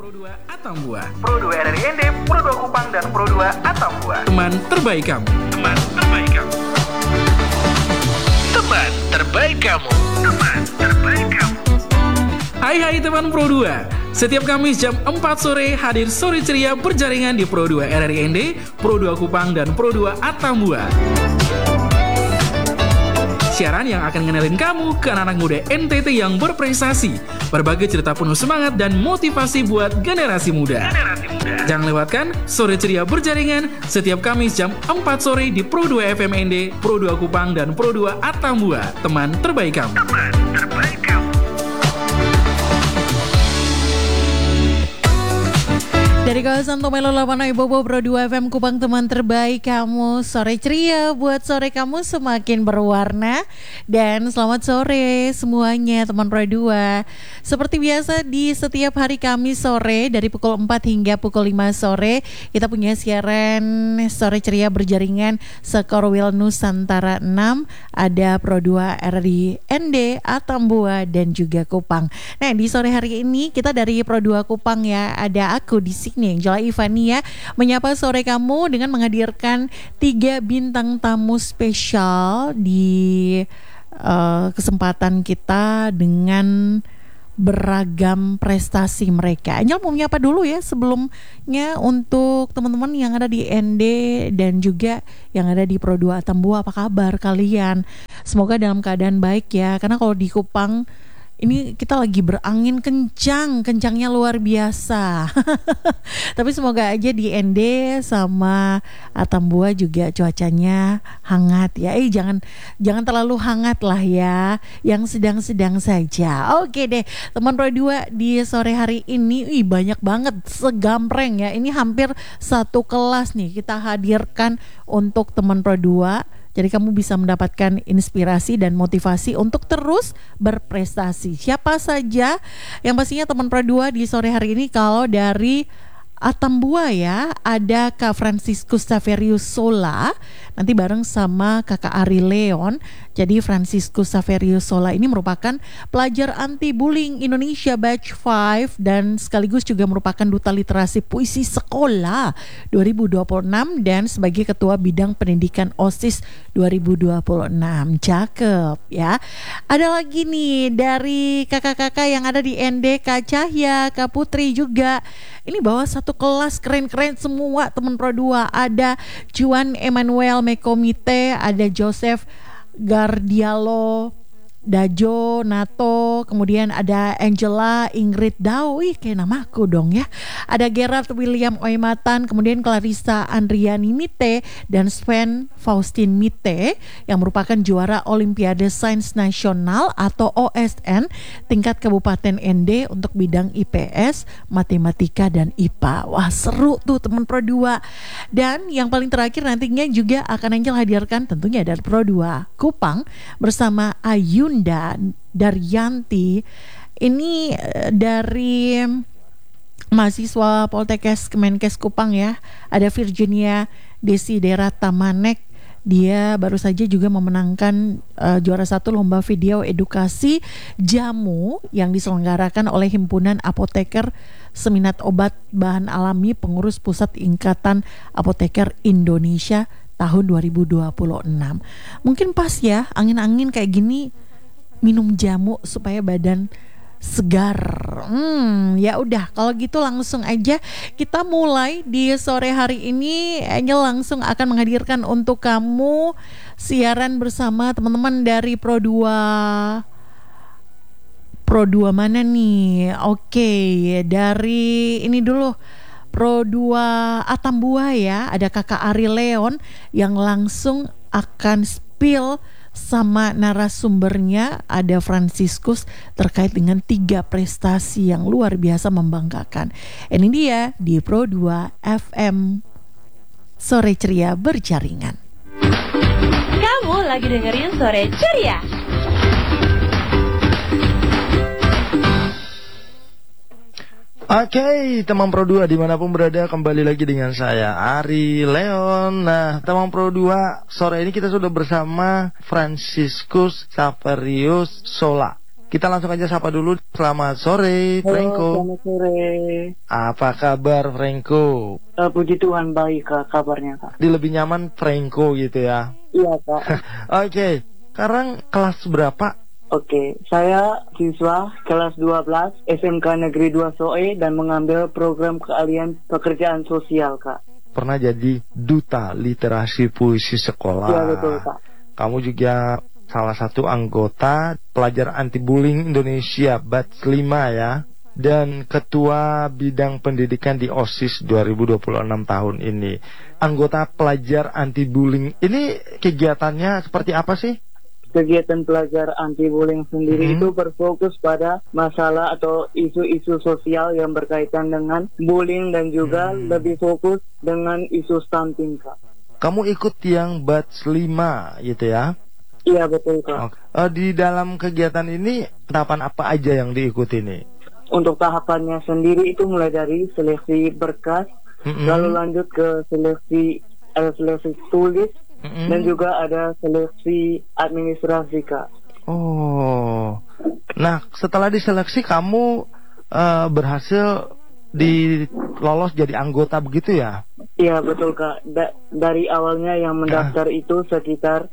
Pro 2 Atambua. Pro 2 RRI ND, Pro 2 Kupang, dan Pro 2 Atambua. Teman terbaik kamu. Teman terbaik kamu. Teman terbaik kamu. Teman terbaik kamu. Hai teman Pro 2. Setiap Kamis jam 4 sore hadir sore ceria berjaringan di Pro 2 RRI ND, Pro 2 Kupang, dan Pro 2 Atambua. Siaran yang akan ngenalin kamu ke anak-anak muda NTT yang berprestasi, berbagi cerita penuh semangat dan motivasi buat generasi muda. Jangan lewatkan sore ceria berjaringan setiap Kamis jam 4 sore di Pro 2 FM ND, Pro 2 Kupang, dan Pro 2 Atambua. Teman terbaik kamu. Teman terbaik kamu. Dari kawasan Tomelo 8 Bobo Pro 2 FM Kupang, teman terbaik kamu. Sore ceria buat sore kamu semakin berwarna. Dan selamat sore semuanya teman Pro 2. Seperti biasa di setiap hari Kamis sore dari pukul 4 hingga pukul 5 sore kita punya siaran sore ceria berjaringan Sekorwil Nusantara 6. Ada Pro 2 RRI ND, Atambua, dan juga Kupang. Nah, di sore hari ini kita dari Pro 2 Kupang ya, ada aku di sini Angela Ivania menyapa sore kamu dengan menghadirkan 3 bintang tamu spesial di kesempatan kita dengan beragam prestasi mereka. Angel mau menyapa dulu ya sebelumnya untuk teman-teman yang ada di ND dan juga yang ada di Pro 2 Atambua. Apa kabar kalian? Semoga dalam keadaan baik ya, karena kalau di Kupang ini kita lagi berangin kencangnya luar biasa. Tapi semoga aja di ND sama Atambua juga cuacanya hangat ya. Jangan terlalu hangat lah ya, yang sedang-sedang saja. Oke deh, teman Pro 2 di sore hari ini banyak banget segampreng ya. Ini hampir satu kelas nih kita hadirkan untuk teman Pro 2. Jadi kamu bisa mendapatkan inspirasi dan motivasi untuk terus berprestasi. Siapa saja yang pastinya teman Pro 2 di sore hari ini. Kalau dari Atambua ya, ada Kak Franciscus Saverius Sola, nanti bareng sama Kakak Ari Leon. Jadi Franciscus Saverius Sola ini merupakan pelajar anti bullying Indonesia batch 5 dan sekaligus juga merupakan duta literasi puisi sekolah 2026 dan sebagai ketua bidang pendidikan OSIS 2026. Cakep ya. Ada lagi nih dari kakak-kakak yang ada di ND, Kak Cahya, Kak Putri juga. Ini bawa satu kelas keren-keren semua teman Pro 2. Ada Juan Emmanuel Mekomite, ada Joseph Gardialo, Dajo, Nato, kemudian ada Angela Ingrid Dao, kayak namaku dong ya. Ada Gerard William Oimatan, kemudian Clarissa Andriani Mite dan Sven Faustin Mite yang merupakan juara Olimpiade Sains Nasional atau OSN tingkat Kabupaten ND untuk bidang IPS, Matematika, dan IPA. Wah, seru tuh teman Pro 2. Dan yang paling terakhir nantinya juga akan Angel hadirkan tentunya dari Pro 2 Kupang bersama Ayun dan Daryanti. Ini dari mahasiswa Poltekkes Kemenkes Kupang ya. Ada Virginia Desidera Tamanek. Dia baru saja juga memenangkan juara 1 lomba video edukasi jamu yang diselenggarakan oleh Himpunan Apoteker Seminat Obat Bahan Alami Pengurus Pusat Ikatan Apoteker Indonesia tahun 2026. Mungkin pas ya angin-angin kayak gini minum jamu supaya badan segar. Ya udah, kalau gitu langsung aja kita mulai di sore hari ini. Angel langsung akan menghadirkan untuk kamu siaran bersama teman-teman dari Pro 2 mana nih? Oke, dari ini dulu Pro 2 Atambua ya. Ada Kakak Ari Leon yang langsung akan spill sama narasumbernya, ada Franciscus, terkait dengan 3 prestasi yang luar biasa membanggakan. Ini dia di Pro 2 FM Sore Ceria Berjaringan. Kamu lagi dengerin Sore Ceria. Oke, teman Pro 2 dimanapun berada, kembali lagi dengan saya Ari Leon. Nah, teman Pro 2, sore ini kita sudah bersama Franciscus Saverius Sola. Kita langsung aja sapa dulu. Selamat sore, Franco. Selamat sore. Apa kabar, Franco? Puji Tuhan, baik Kak, kabarnya Kak. Di lebih nyaman Franco gitu ya? Iya Kak. Oke, sekarang kelas berapa? Oke, saya siswa kelas 12 SMK Negeri 2 Soe dan mengambil program keahlian pekerjaan sosial Kak. Pernah jadi duta literasi puisi sekolah. Iya betul Kak. Kamu juga salah satu anggota pelajar anti bullying Indonesia batch 5 ya. Dan ketua bidang pendidikan di OSIS 2026 tahun ini. Anggota pelajar anti bullying ini kegiatannya seperti apa sih? Kegiatan pelajar anti bullying sendiri itu berfokus pada masalah atau isu-isu sosial yang berkaitan dengan bullying dan juga lebih fokus dengan isu stunting Kak. Kamu ikut yang batch 5 gitu ya? Iya betul Kak. Di dalam kegiatan ini tahapan apa aja yang diikuti nih? Untuk tahapannya sendiri itu mulai dari seleksi berkas, lalu lanjut ke seleksi tulis, dan juga ada seleksi administrasi Kak. Oh, nah setelah diseleksi kamu berhasil lolos jadi anggota begitu ya? Iya betul Kak. Dari awalnya yang mendaftar itu sekitar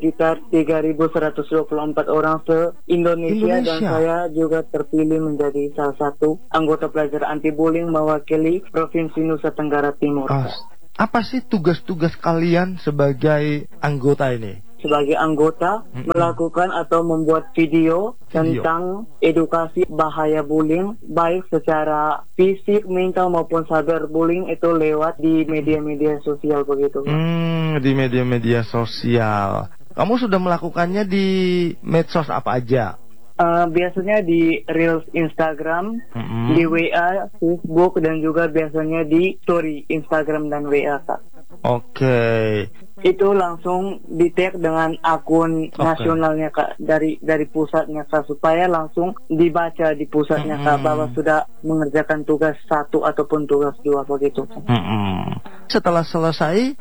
3.124 orang se-Indonesia dan saya juga terpilih menjadi salah satu anggota pelajar anti bullying mewakili Provinsi Nusa Tenggara Timur. Apa sih tugas-tugas kalian sebagai anggota ini? Sebagai anggota melakukan atau membuat video tentang edukasi bahaya bullying, baik secara fisik, mental maupun cyberbullying itu lewat di media-media sosial begitu. Di media-media sosial. Kamu sudah melakukannya di medsos apa aja? Biasanya di Reels Instagram, di WA, Facebook, dan juga biasanya di Story Instagram dan WA Kak. Oke. Itu langsung di-tag dengan akun nasionalnya Kak, dari pusatnya Kak, supaya langsung dibaca di pusatnya Kak bahwa sudah mengerjakan tugas 1 ataupun tugas 2 begitu. Setelah selesai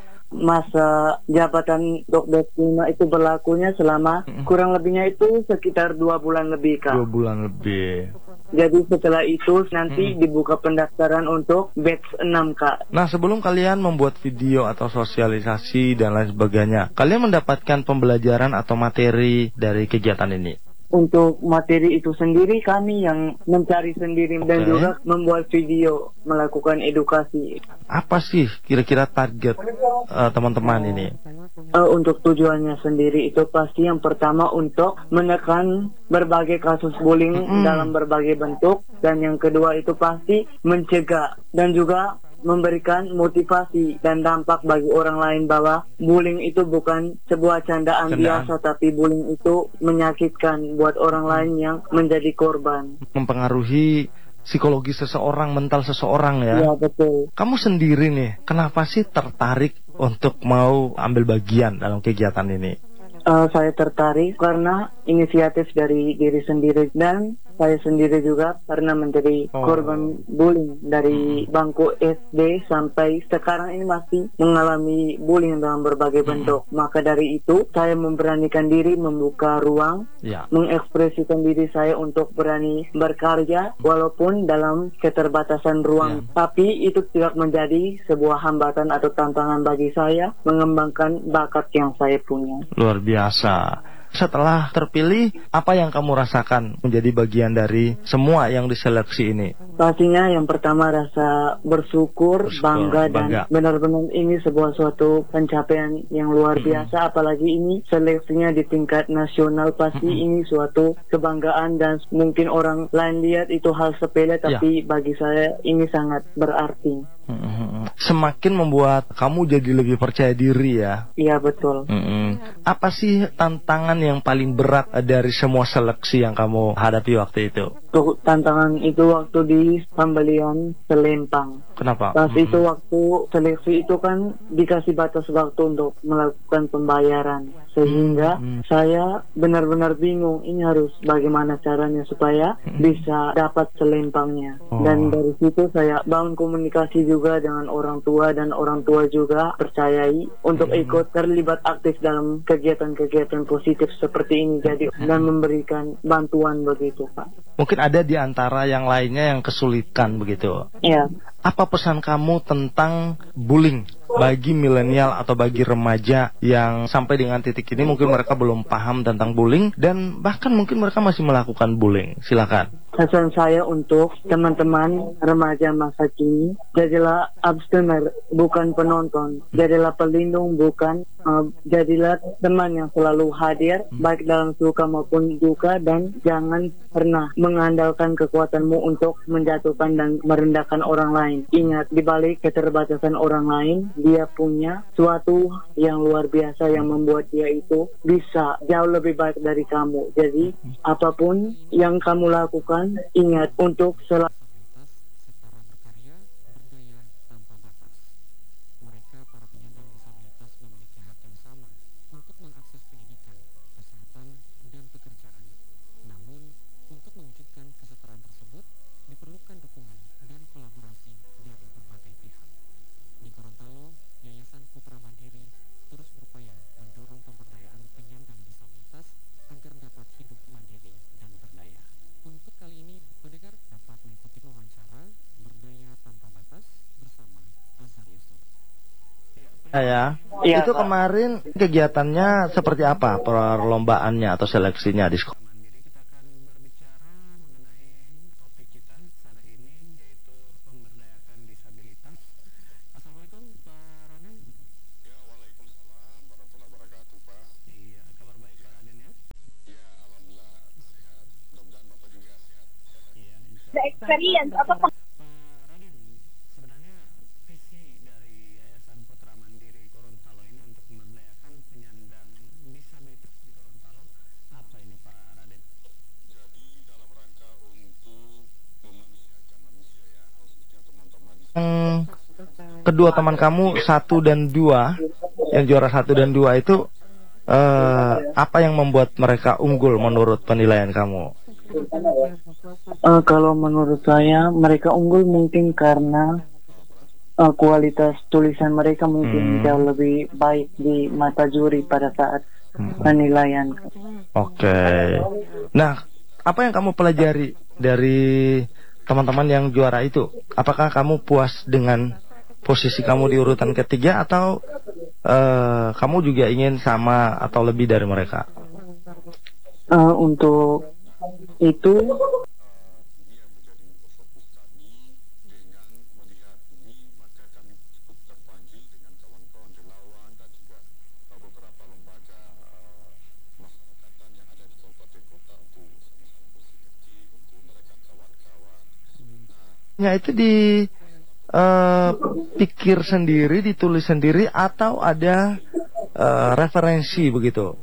masa jabatan Dokdes 5 itu berlakunya selama kurang lebihnya itu sekitar 2 bulan lebih Kak. 2 bulan lebih. Jadi setelah itu nanti dibuka pendaftaran untuk batch 6 Kak. Nah sebelum kalian membuat video atau sosialisasi dan lain sebagainya, kalian mendapatkan pembelajaran atau materi dari kegiatan ini? Untuk materi itu sendiri kami yang mencari sendiri dan juga membuat video, melakukan edukasi. Apa sih kira-kira target teman-teman ini? Untuk tujuannya sendiri itu pasti yang pertama untuk menekan berbagai kasus bullying dalam berbagai bentuk, dan yang kedua itu pasti mencegah dan juga memberikan motivasi dan dampak bagi orang lain bahwa bullying itu bukan sebuah candaan biasa, tapi bullying itu menyakitkan buat orang lain yang menjadi korban. Mempengaruhi psikologi seseorang, mental seseorang ya? Iya betul. Kamu sendiri nih, kenapa sih tertarik untuk mau ambil bagian dalam kegiatan ini? Saya tertarik karena inisiatif dari diri sendiri, dan saya sendiri juga pernah menjadi korban bullying dari bangku SD sampai sekarang ini masih mengalami bullying dalam berbagai bentuk. Maka dari itu saya memberanikan diri membuka ruang, mengekspresikan diri saya untuk berani berkarya walaupun dalam keterbatasan ruang. Tapi itu tidak menjadi sebuah hambatan atau tantangan bagi saya mengembangkan bakat yang saya punya. Luar biasa. Setelah terpilih, apa yang kamu rasakan menjadi bagian dari semua yang diseleksi ini? Pastinya yang pertama rasa bersyukur, bangga, dan benar-benar ini sebuah suatu pencapaian yang luar biasa. Apalagi ini seleksinya di tingkat nasional, pasti ini suatu kebanggaan, dan mungkin orang lain lihat itu hal sepele, tapi bagi saya ini sangat berarti. Semakin membuat kamu jadi lebih percaya diri ya? Iya betul. Apa sih tantangan yang paling berat dari semua seleksi yang kamu hadapi waktu itu? Tantangan itu waktu di pembelian selempang. Kenapa? Pas itu waktu seleksi itu kan dikasih batas waktu untuk melakukan pembayaran, sehingga saya benar-benar bingung ini harus bagaimana caranya supaya bisa dapat selempangnya. Dan dari situ saya bangun komunikasi juga dengan orang orang tua, dan orang tua juga percayai untuk ikut terlibat aktif dalam kegiatan-kegiatan positif seperti ini, jadi dan memberikan bantuan begitu, Pak. Mungkin ada di antara yang lainnya yang kesulitan begitu. Iya. Apa pesan kamu tentang bullying bagi milenial atau bagi remaja yang sampai dengan titik ini mungkin mereka belum paham tentang bullying dan bahkan mungkin mereka masih melakukan bullying? Silakan. Pesan saya untuk teman-teman remaja masa kini, jadilah abstener bukan penonton, jadilah pelindung bukan, jadilah teman yang selalu hadir baik dalam suka maupun duka, dan jangan pernah mengandalkan kekuatanmu untuk menjatuhkan dan merendahkan orang lain. Ingat, di balik keterbatasan orang lain, dia punya suatu yang luar biasa yang membuat dia itu bisa jauh lebih baik dari kamu. Jadi apapun yang kamu lakukan, ingat untuk selalu Ya. Iya, Itu Pak. kemarin kegiatannya seperti apa perlombaannya atau seleksinya di sekolah? The experience apa Kedua teman kamu 1 dan 2, yang juara 1 dan 2 itu apa yang membuat mereka unggul menurut penilaian kamu? Kalau menurut saya mereka unggul mungkin karena kualitas tulisan mereka mungkin jauh lebih baik di mata juri pada saat penilaian. Oke. Nah, apa yang kamu pelajari dari teman-teman yang juara itu? Apakah kamu puas dengan posisi kamu di urutan ketiga atau kamu juga ingin sama atau lebih dari mereka? Untuk itu Ya, itu pikir sendiri, ditulis sendiri, atau ada referensi begitu?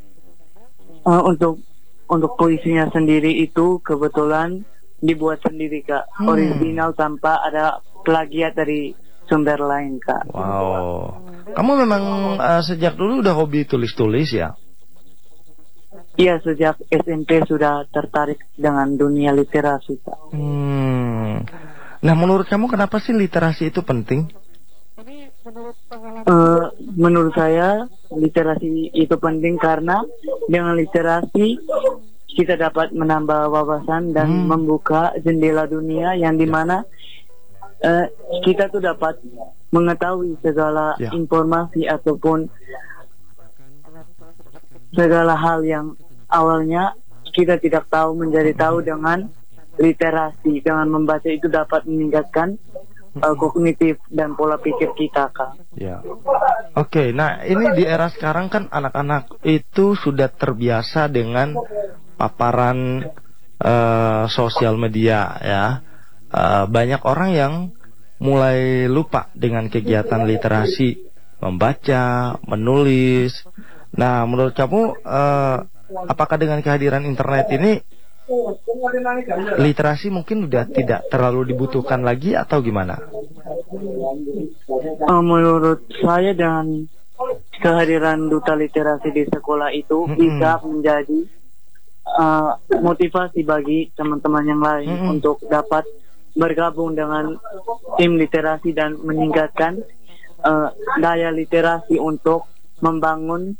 untuk puisinya sendiri itu kebetulan dibuat sendiri, Kak. Original tanpa ada plagiat dari sumber lain, Kak. Wow. Kamu memang sejak dulu udah hobi tulis-tulis ya? Iya, sejak SMP sudah tertarik dengan dunia literasi, Kak. Nah, menurut kamu kenapa sih literasi itu penting? Menurut saya literasi itu penting karena dengan literasi kita dapat menambah wawasan dan membuka jendela dunia yang dimana kita tuh dapat mengetahui segala informasi ataupun segala hal yang awalnya kita tidak tahu menjadi tahu dengan literasi. Dengan membaca itu dapat meningkatkan kognitif dan pola pikir kita, Kak. Ya. Oke, nah ini di era sekarang kan anak-anak itu sudah terbiasa dengan paparan sosial media ya. Banyak orang yang mulai lupa dengan kegiatan literasi, membaca, menulis. Nah, menurut kamu apakah dengan kehadiran internet ini literasi mungkin udah tidak terlalu dibutuhkan lagi atau gimana? Menurut saya dengan kehadiran duta literasi di sekolah itu bisa menjadi motivasi bagi teman-teman yang lain untuk dapat bergabung dengan tim literasi dan meningkatkan daya literasi untuk membangun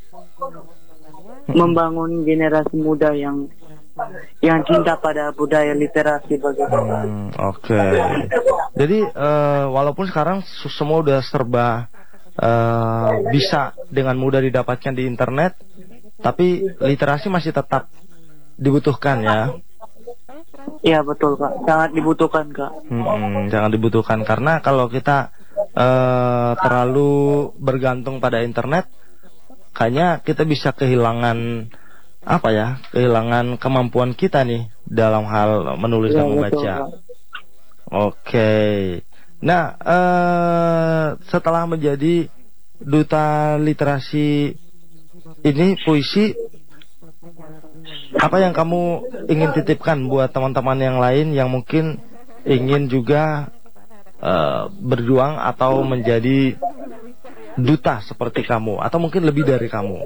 generasi muda yang cinta pada budaya literasi begitu. Oke. Jadi walaupun sekarang semua udah serba bisa dengan mudah didapatkan di internet, tapi literasi masih tetap dibutuhkan ya. Iya betul Kak, sangat dibutuhkan Kak. Sangat dibutuhkan karena kalau kita terlalu bergantung pada internet, kayaknya kita bisa kehilangan kehilangan kemampuan kita nih dalam hal menulis dan membaca. Oke. Nah, setelah menjadi duta literasi ini puisi, apa yang kamu ingin titipkan buat teman-teman yang lain yang mungkin ingin juga berjuang atau menjadi duta seperti kamu atau mungkin lebih dari kamu?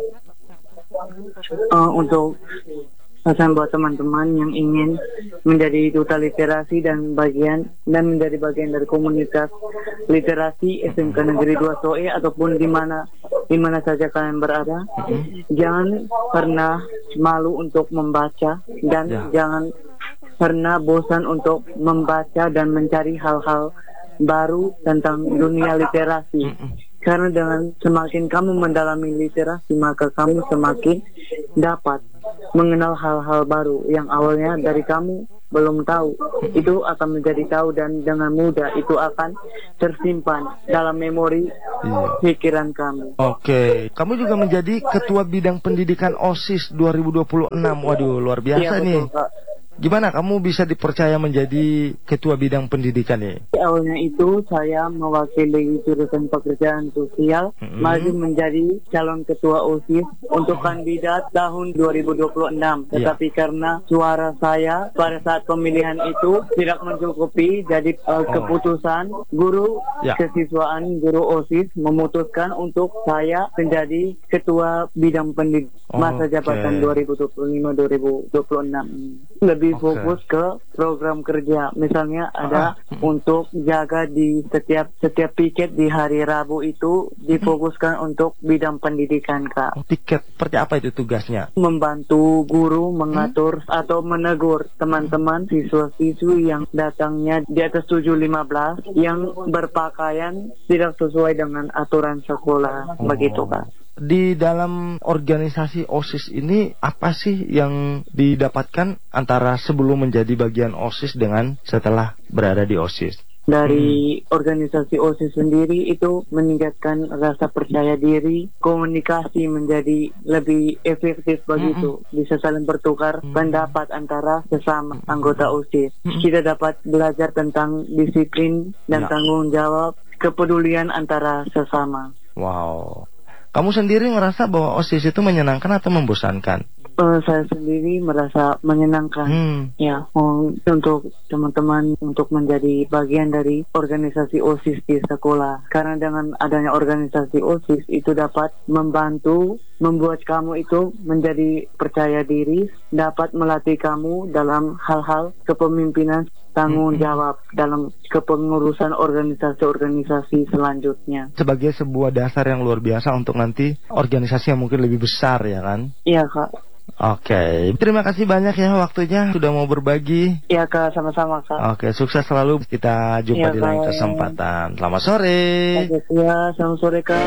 Untuk pesan buat teman-teman yang ingin menjadi duta literasi dan menjadi bagian dari komunitas literasi SMK Negeri 2 Soe ataupun di mana saja kalian berada, jangan pernah malu untuk membaca dan jangan pernah bosan untuk membaca dan mencari hal-hal baru tentang dunia literasi. Karena dengan semakin kamu mendalami literasi, maka kamu semakin dapat mengenal hal-hal baru yang awalnya dari kamu belum tahu. Itu akan menjadi tahu dan dengan mudah itu akan tersimpan dalam memori pikiran kamu. Oke. Kamu juga menjadi Ketua Bidang Pendidikan OSIS 2026. Waduh, luar biasa nih. Betul, Kak. Gimana kamu bisa dipercaya menjadi Ketua Bidang Pendidikan nih? Awalnya itu saya mewakili jurusan pekerjaan sosial, maju menjadi calon Ketua OSIS untuk kandidat tahun 2026. Tetapi karena suara saya pada saat pemilihan itu tidak mencukupi, jadi keputusan guru kesiswaan guru OSIS memutuskan untuk saya menjadi Ketua Bidang Pendidikan masa jabatan 2025-2026. Lebih fokus ke program kerja, misalnya ada untuk jaga di setiap piket di hari Rabu itu difokuskan untuk bidang pendidikan Kak. Piket seperti apa itu tugasnya? Membantu guru mengatur atau menegur teman-teman siswa-siswi yang datangnya di atas 7.15 yang berpakaian tidak sesuai dengan aturan sekolah, begitu Kak. Di dalam organisasi OSIS ini apa sih yang didapatkan antara sebelum menjadi bagian OSIS dengan setelah berada di OSIS? Dari organisasi OSIS sendiri itu meningkatkan rasa percaya diri, komunikasi menjadi lebih efektif begitu, bisa saling bertukar pendapat antara sesama anggota OSIS. Kita dapat belajar tentang disiplin dan tanggung jawab, kepedulian antara sesama. Wow. Kamu sendiri ngerasa bahwa OSIS itu menyenangkan atau membosankan? Saya sendiri merasa menyenangkan. Ya, untuk teman-teman untuk menjadi bagian dari organisasi OSIS di sekolah. Karena dengan adanya organisasi OSIS itu dapat membantu membuat kamu itu menjadi percaya diri, dapat melatih kamu dalam hal-hal kepemimpinan, tanggung jawab dalam kepengurusan organisasi-organisasi selanjutnya. Sebagai sebuah dasar yang luar biasa untuk nanti organisasi yang mungkin lebih besar, ya kan? Iya Kak. Oke, terima kasih banyak ya waktunya sudah mau berbagi. Iya Kak, sama-sama Kak. Oke, sukses selalu. Kita jumpa di lain kesempatan. Selamat sore. Ya, selamat sore Kak.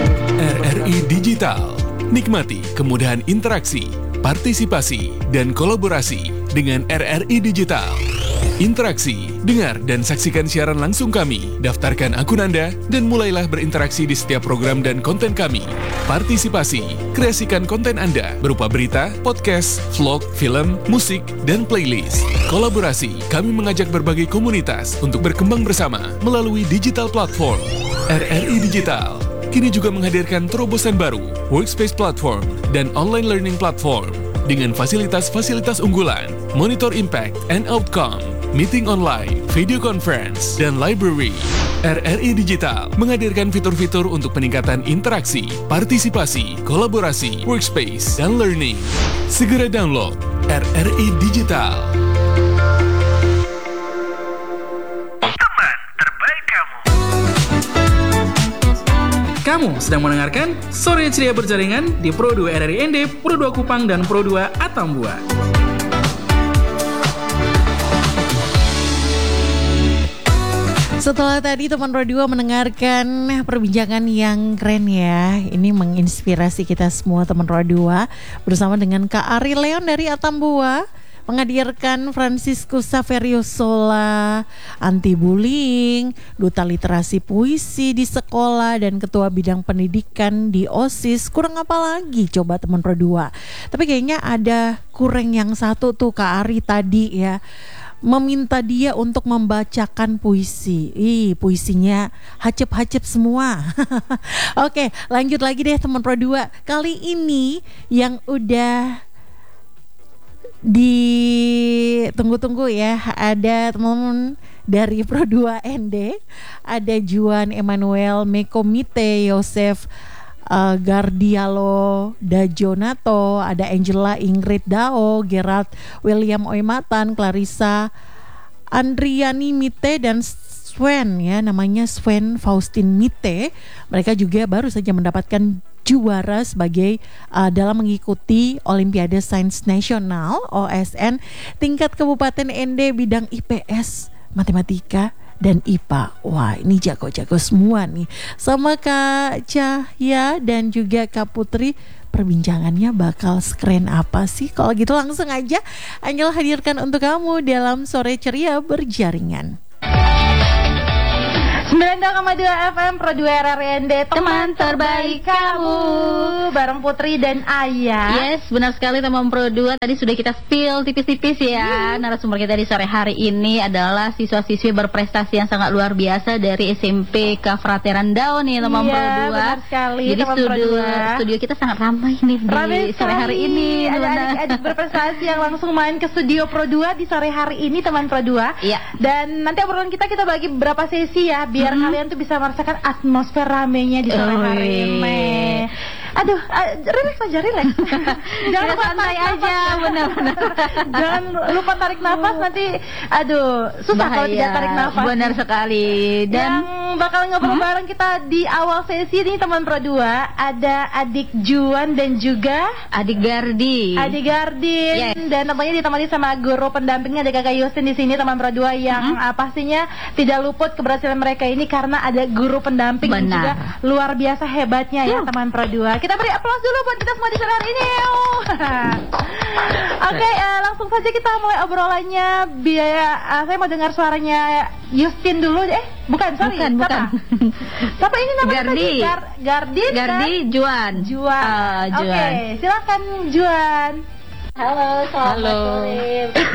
RRI Digital. Nikmati kemudahan interaksi, partisipasi, dan kolaborasi dengan RRI Digital. Interaksi, dengar dan saksikan siaran langsung kami, daftarkan akun Anda, dan mulailah berinteraksi di setiap program dan konten kami. Partisipasi, kreasikan konten Anda berupa berita, podcast, vlog, film, musik, dan playlist. Kolaborasi, kami mengajak berbagai komunitas untuk berkembang bersama melalui digital platform. RRI Digital kini juga menghadirkan terobosan baru, workspace platform, dan online learning platform dengan fasilitas-fasilitas unggulan, monitor impact and outcome, meeting online, video conference, dan library. RRI Digital menghadirkan fitur-fitur untuk peningkatan interaksi, partisipasi, kolaborasi, workspace, dan learning. Segera download RRI Digital. Kamu sedang mendengarkan Sore Ceria Berjaringan di Pro 2 RRI ND, Pro 2 Kupang, dan Pro 2 Atambua. Setelah tadi teman Pro 2 mendengarkan perbincangan yang keren ya. Ini menginspirasi kita semua teman Pro 2 bersama dengan Kak Ari Leon dari Atambua menghadirkan Francisco Saverio Sola, anti bullying, duta literasi puisi di sekolah, dan ketua bidang pendidikan di OSIS. Kurang apa lagi coba teman Pro 2? Tapi kayaknya ada kurang yang satu tuh Kak Ari tadi ya. Meminta dia untuk membacakan puisi. Puisinya hacep-hacep semua. Oke, lanjut lagi deh teman Pro 2. Kali ini yang udah ditunggu-tunggu ya, ada teman dari Pro 2 ND, ada Juan Emmanuel Mekomite, Yosef Gardialo Dajonato, ada Angela Ingrid Dao, Gerald William Oimatan, Clarissa Andriani Mite, dan Sven ya, namanya Sven Faustin Mite. Mereka juga baru saja mendapatkan juara sebagai dalam mengikuti Olimpiade Sains Nasional OSN tingkat Kabupaten ND bidang IPS, Matematika, dan IPA. Wah, ini jago-jago semua nih. Sama Kak Cahya dan juga Kak Putri, perbincangannya bakal sekeren apa sih? Kalau gitu langsung aja Angel hadirkan untuk kamu dalam Sore Ceria Berjaringan. 92,2 FM Pro 2 RRND, teman terbaik kamu, bareng Putri dan Ayah. Yes, benar sekali teman Pro 2. Tadi sudah kita spill tipis-tipis ya. Narasumber kita di sore hari ini adalah siswa-siswi berprestasi yang sangat luar biasa dari SMP Kafrateran Dao nih teman Pro 2. Benar sekali. Jadi studio kita sangat ramai nih di sore hari ini. Ada adik-adik berprestasi yang langsung main ke studio Pro 2 di sore hari ini teman Pro 2. Iya. Dan nanti obrolan kita bagi beberapa sesi ya, biar kalian tuh bisa merasakan atmosfer ramenya di sore hari ini. Aduh, relax aja, relax. Jangan lupa tarik aja, benar-benar. Jangan lupa tarik nafas, nanti aduh susah kalau tidak tarik nafas. Benar sekali. Dan yang bakal ngobrol bareng kita di awal sesi ini teman Pro 2 ada adik Juan dan juga adik Gardi. Adik Gardin, yes. Dan namanya ditemani sama guru pendampingnya ada Kakak Yusin di sini teman Pro 2 yang pastinya tidak luput keberhasilan mereka ini karena ada guru pendamping yang juga luar biasa hebatnya ya teman Pro 2. Kita beri aplaus dulu buat kita semua di sore hari ini. Oke, langsung saja kita mulai obrolannya. Biar saya mau dengar suaranya Justin dulu. Bukan. Siapa ini namanya? Gardi, Juan. Oke, silakan Juan. Halo, selamat sore.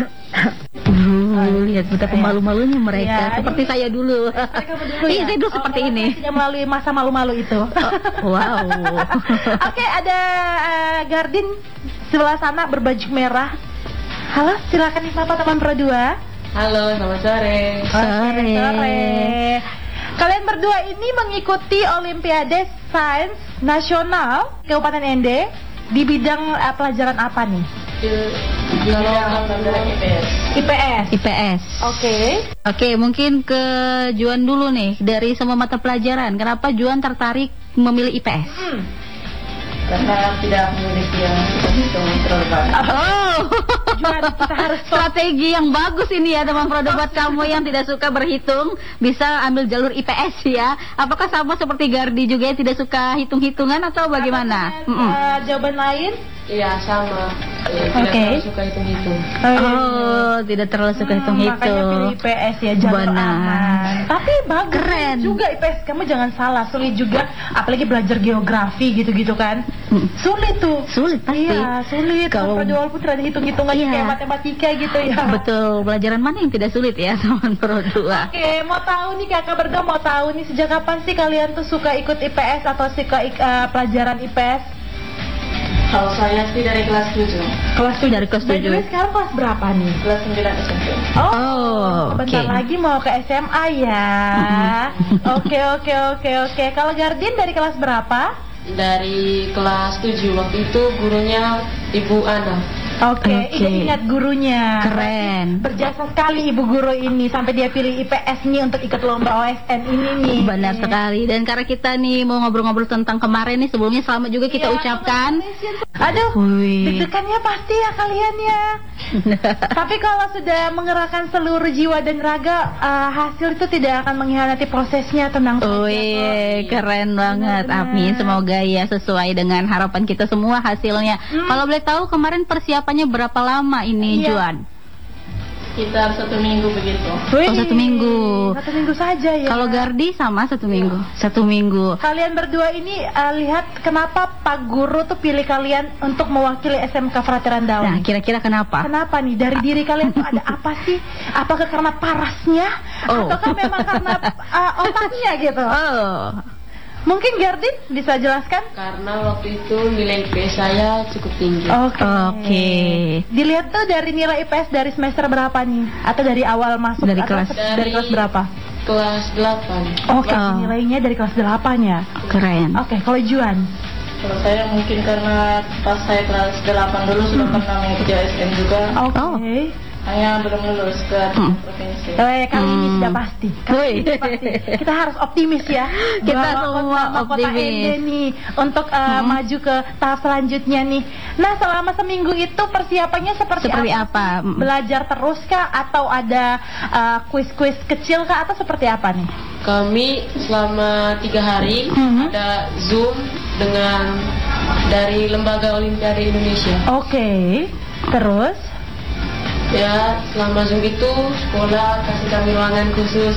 Lihat betapa malu-malunya mereka, seperti saya dulu. Iya, saya dulu seperti ini. Tidak melalui masa malu-malu itu. Wow. Oke, ada Gardin sebelah sana berbaju merah. Halo, silakan Bapak teman Pro 2. Halo, selamat sore. Sore. Kalian berdua ini mengikuti Olimpiade Sains Nasional Kabupaten ND di bidang pelajaran apa nih? IPS. Oke, mungkin ke Juan dulu nih. Dari semua mata pelajaran, kenapa Juan tertarik memilih IPS? Karena tidak memiliki yang hitung terlalu banyak. Juan, kita harus strategi yang bagus ini ya teman Pro 2 buat kamu yang tidak suka berhitung, bisa ambil jalur IPS ya. Apakah sama seperti Gardi juga yang tidak suka hitung-hitungan atau bagaimana? Jawaban lain? Iya, sama. Tidak terlalu suka hitung-hitung. Tidak terlalu suka hitung-hitung. Makanya pilih IPS ya, jalur aman. Tapi bagus. Keren juga IPS, kamu jangan salah. Sulit juga, apalagi belajar geografi gitu-gitu kan. Sulit tuh. Sulit pasti. Iya, sulit. Kalau walaupun ternyata hitung-hitungan kayak matematika gitu ya. Betul. Pelajaran mana yang tidak sulit ya teman Pro 2? Oke, mau tahu nih kakak berdua, mau tahu nih sejak kapan sih kalian tuh suka ikut IPS atau suka pelajaran IPS? Kalau saya sih dari kelas 7. Dari kelas 7. Sekarang kelas berapa nih? Kelas 9 SMP. Bentar lagi mau ke SMA ya. Oke. Kalau Gardin dari kelas berapa? Dari kelas 7. Waktu itu gurunya Ibu Ana. Oke, ingat gurunya. Keren. Berjasa sekali ibu guru ini sampai dia pilih IPS nih untuk ikut lomba OSN ini nih. Benar sekali. Dan karena kita nih mau ngobrol-ngobrol tentang kemarin nih, sebelumnya selamat juga kita ucapkan. Aduh, deg-degannya pasti ya kalian ya. Tapi kalau sudah mengerahkan seluruh jiwa dan raga, hasil itu tidak akan mengkhianati prosesnya, tenang saja. Keren banget. Amin. Semoga ya sesuai dengan harapan kita semua hasilnya. Kalau boleh tahu kemarin persiapannya berapa lama ini, Juan? Sekitar 1 minggu begitu. Oh, 1 minggu. 1 minggu saja ya. Kalau Gardi sama 1 minggu. 1 minggu. Kalian berdua ini lihat kenapa Pak Guru tuh pilih kalian untuk mewakili SMK Frateran Daun. Nah, kira-kira kenapa? Kenapa nih? Dari diri kalian tuh ada apa sih? Apakah karena parasnya? Ataukah memang karena otaknya gitu? Mungkin Gardi bisa jelaskan? Karena waktu itu nilai IPS saya cukup tinggi. Oke. Dilihat tuh dari nilai IPS dari semester berapa nih? Atau dari awal masuk? Dari kelas berapa? Kelas 8. Oke, nilainya dari kelas 8 ya. Keren. Oke, kalau Juan? Kalau saya mungkin karena pas saya kelas 8 dulu sudah pernah mengikuti ASN juga. Oke. Hanya belum lulus ke provinsi. Kali ini sudah pasti. Kita harus optimis ya. Kita semua optimis nih untuk maju ke tahap selanjutnya nih. Nah, selama seminggu itu persiapannya seperti apa? Belajar terus kah? Atau ada kuis-kuis kecil kah? Atau seperti apa nih? Kami selama 3 hari ada Zoom dengan dari Lembaga Olimpiade Indonesia. Oke. Terus? Ya, selama Zoom itu sekolah kasih kami ruangan khusus.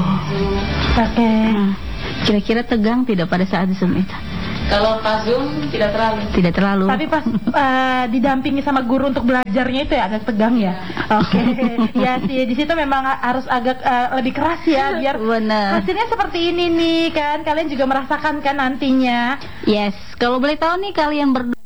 Kira-kira tegang tidak pada saat Zoom itu? Kalau pas Zoom tidak terlalu. Tidak terlalu. Tapi pas didampingi sama guru untuk belajarnya itu ya agak tegang ya. Oke. Ya sih, di situ memang harus agak lebih keras ya biar hasilnya seperti ini nih kan. Kalian juga merasakan kan nantinya. Yes. Kalau boleh tahu nih kalian berdua